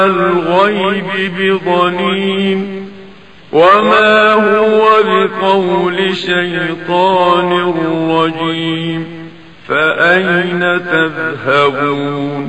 الغيب بضنين وما هو بقول شيطان رجيم فأين تذهبون